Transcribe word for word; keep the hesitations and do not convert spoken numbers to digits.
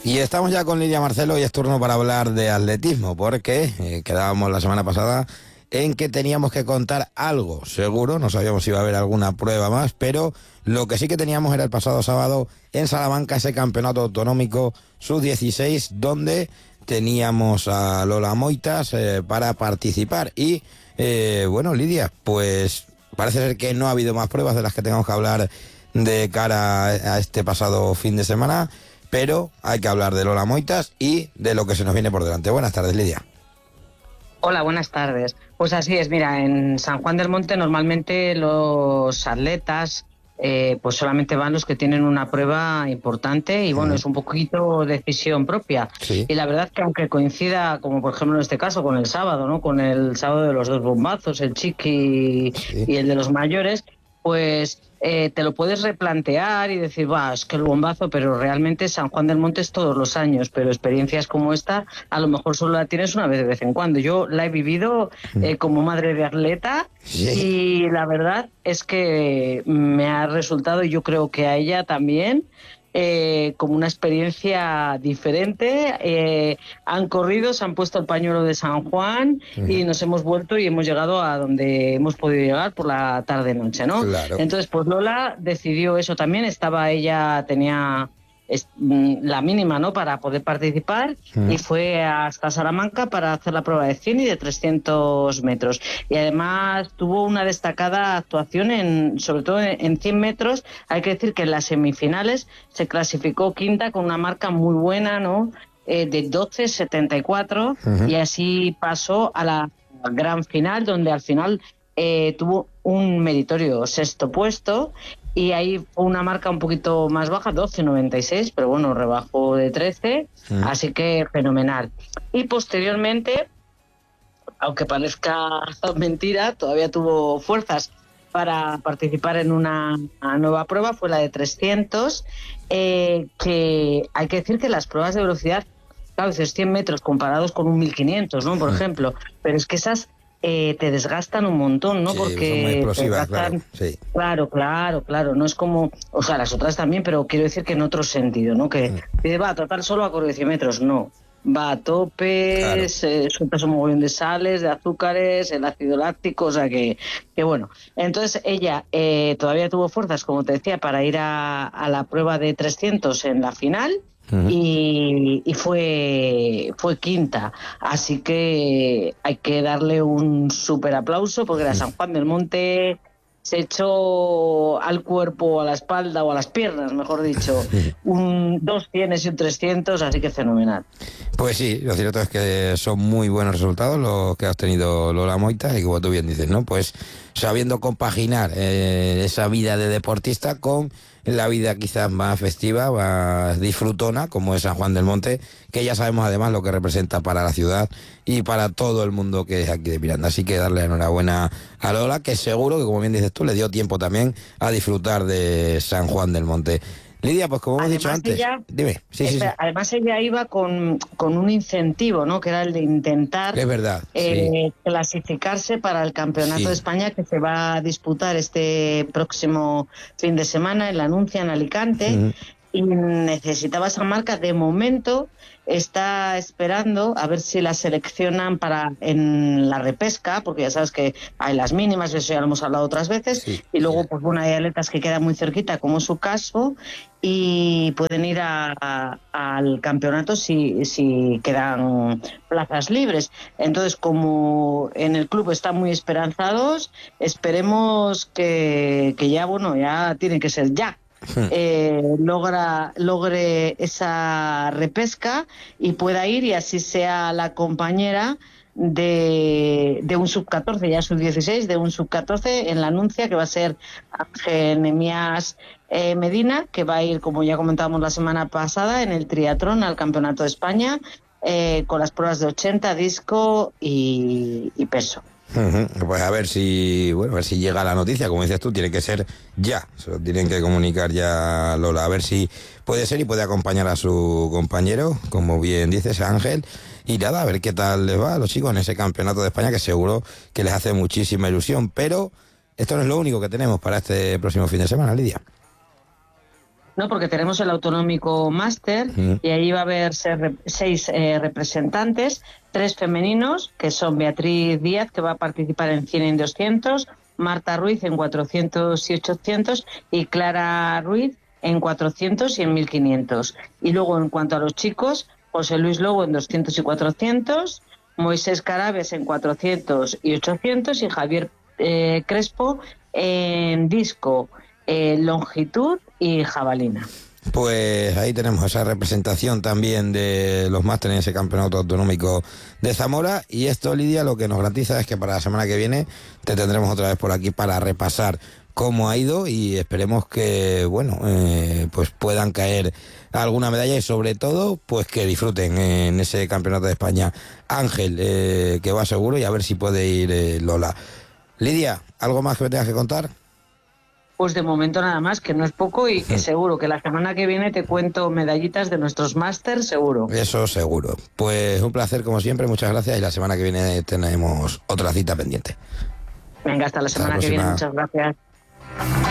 Y estamos ya con Lidia Marcelo y es turno para hablar de atletismo, porque eh, quedábamos la semana pasada en que teníamos que contar algo, seguro, no sabíamos si iba a haber alguna prueba más, pero lo que sí que teníamos era el pasado sábado en Salamanca, ese campeonato autonómico sub dieciséis, donde teníamos a Lola Moitas eh, para participar. Y, eh, bueno, Lidia, pues parece ser que no ha habido más pruebas de las que tengamos que hablar de cara a este pasado fin de semana, pero hay que hablar de Lola Moitas y de lo que se nos viene por delante. Buenas tardes, Lidia. Hola, buenas tardes. Pues así es, mira, en San Juan del Monte normalmente los atletas eh, pues solamente van los que tienen una prueba importante y bueno, uh-huh. es un poquito decisión propia. Sí. Y la verdad que aunque coincida, como por ejemplo en este caso con el sábado, ¿no? Con el sábado de los dos bombazos, el chiqui sí. y el de los mayores, pues eh, te lo puedes replantear y decir, va, es que el bombazo, pero realmente San Juan del Monte es todos los años, pero experiencias como esta a lo mejor solo la tienes una vez de vez en cuando. Yo la he vivido eh, como madre de atleta sí. y la verdad es que me ha resultado, y yo creo que a ella también, Eh, como una experiencia diferente. Eh, han corrido, se han puesto el pañuelo de San Juan uh-huh. y nos hemos vuelto y hemos llegado a donde hemos podido llegar por la tarde-noche, ¿no? Claro. Entonces, pues Lola decidió eso también. Estaba ella, tenía es, la mínima, ¿no?, para poder participar uh-huh. y fue hasta Salamanca para hacer la prueba de cien y de trescientos metros. Y además tuvo una destacada actuación, en, sobre todo en, en cien metros. Hay que decir que en las semifinales se clasificó quinta con una marca muy buena, ¿no?, eh, de doce setenta y cuatro uh-huh. y así pasó a la gran final, donde al final eh, tuvo un meritorio sexto puesto. Y ahí fue una marca un poquito más baja, doce noventa y seis, pero bueno, rebajó de trece, sí. así que fenomenal. Y posteriormente, aunque parezca mentira, todavía tuvo fuerzas para participar en una nueva prueba, fue la de trescientos, eh, que hay que decir que las pruebas de velocidad, claro, dices cien metros comparados con un mil quinientos, ¿no?, por sí. ejemplo, pero es que esas Eh, te desgastan un montón, ¿no? Sí, porque son muy explosivas, te desgastan, claro, sí. claro, claro, claro, no es como, o sea, las otras también, pero quiero decir que en otro sentido, ¿no? Que sí. va, total, solo a correr cien metros, no, va a topes, claro. eh, sueltas un mogollón de sales, de azúcares, el ácido láctico, o sea que, que bueno. Entonces ella eh, todavía tuvo fuerzas, como te decía, para ir a, a la prueba de trescientos en la final. Uh-huh. Y, y fue fue quinta, así que hay que darle un súper aplauso porque la San Juan del Monte se echó al cuerpo, a la espalda o a las piernas, mejor dicho, un dos cienes y un trescientos, así que fenomenal. Pues sí, lo cierto es que son muy buenos resultados los que has tenido, Lola Moitas, y como tú bien dices, ¿no? Pues sabiendo compaginar eh, esa vida de deportista con la vida quizás más festiva, más disfrutona, como es San Juan del Monte, que ya sabemos además lo que representa para la ciudad y para todo el mundo que es aquí de Miranda. Así que darle enhorabuena a Lola, que seguro que, como bien dices tú, le dio tiempo también a disfrutar de San Juan del Monte. Lidia, pues como hemos además dicho antes, ella, dime. Sí, sí, sí. Además ella iba con, con un incentivo, ¿no?, que era el de intentar es verdad, eh, sí. clasificarse para el Campeonato sí. de España que se va a disputar este próximo fin de semana en la Nuncia, en Alicante, uh-huh. y necesitaba esa marca. De momento está esperando a ver si la seleccionan para en la repesca, porque ya sabes que hay las mínimas, eso ya lo hemos hablado otras veces, sí, y luego sí. pues bueno, hay atletas que quedan muy cerquita, como es su caso, y pueden ir a, a, al campeonato si, si quedan plazas libres. Entonces, como en el club están muy esperanzados, esperemos que, que ya, bueno, ya tiene que ser ya. Eh, logra logre esa repesca y pueda ir, y así sea la compañera de, de un sub catorce, ya sub dieciséis, de un sub catorce en la Nuncia, que va a ser Ángel Nemías eh, Medina, que va a ir, como ya comentábamos la semana pasada, en el triatlón al Campeonato de España, eh, con las pruebas de ochenta, disco y, y peso. Uh-huh. Pues a ver si, bueno, a ver si llega la noticia, como dices tú, tiene que ser ya, se lo tienen que comunicar ya, Lola, a ver si puede ser y puede acompañar a su compañero, como bien dices, Ángel, y nada, a ver qué tal les va a los chicos en ese Campeonato de España, que seguro que les hace muchísima ilusión. Pero esto no es lo único que tenemos para este próximo fin de semana, Lidia. No, porque tenemos el Autonómico Máster mm. y ahí va a haber ser, seis eh, representantes, tres femeninos, que son Beatriz Díaz, que va a participar en cien en doscientos, Marta Ruiz en cuatrocientos y ochocientos y Clara Ruiz en cuatrocientos y en mil quinientos. Y luego, en cuanto a los chicos, José Luis Lobo en doscientos y cuatrocientos, Moisés Carabes en cuatrocientos y ochocientos y Javier eh, Crespo en disco, eh, longitud y jabalina. Pues ahí tenemos esa representación también de los másteres en ese campeonato autonómico de Zamora. Y esto, Lidia, lo que nos garantiza es que para la semana que viene te tendremos otra vez por aquí para repasar cómo ha ido y esperemos que, bueno, eh, pues puedan caer alguna medalla y sobre todo, pues que disfruten en ese campeonato de España. Ángel, eh, que va seguro, y a ver si puede ir eh, Lola. Lidia, ¿algo más que me tengas que contar? Pues de momento nada más, que no es poco y que seguro que la semana que viene te cuento medallitas de nuestros másters, seguro. Eso seguro. Pues un placer como siempre, muchas gracias y la semana que viene tenemos otra cita pendiente. Venga, hasta la semana hasta la que viene, muchas gracias.